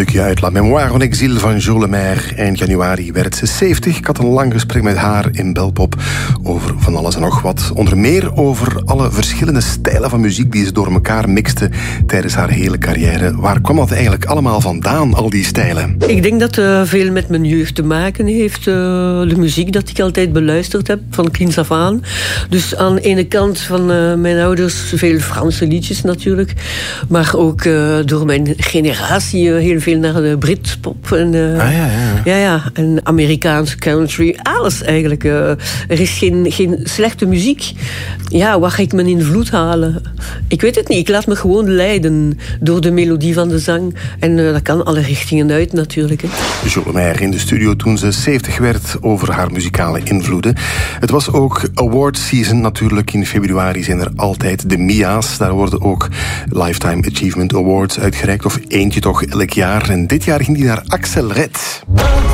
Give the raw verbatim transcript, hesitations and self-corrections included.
stukje uit La Mémoire en exil van Jo Lemaire. Eind januari werd ze zeventig. Ik had een lang gesprek met haar in Belpop over van alles en nog wat. Onder meer over alle verschillende stijlen van muziek die ze door elkaar mixte tijdens haar hele carrière. Waar kwam dat eigenlijk allemaal vandaan, al die stijlen? Ik denk dat het uh, veel met mijn jeugd te maken heeft. Uh, de muziek dat ik altijd beluisterd heb, van kinds af aan. Dus aan de ene kant van uh, mijn ouders veel Franse liedjes natuurlijk. Maar ook uh, door mijn generatie uh, heel veel naar de Britpop. En, uh, ah, ja, ja. Ja, ja, en Amerikaanse country. Alles eigenlijk. Uh, er is geen, geen slechte muziek. Ja, waar ga ik mijn invloed halen? Ik weet het niet. Ik laat me gewoon leiden door de melodie van de zang. En uh, dat kan alle richtingen uit natuurlijk. Hè. Jo Lemaire in de studio toen ze zeventig werd over haar muzikale invloeden. Het was ook award season natuurlijk. In februari zijn er altijd de M I A's. Daar worden ook Lifetime Achievement Awards uitgereikt. Of eentje toch elk jaar. En dit jaar ging die naar Axel Red.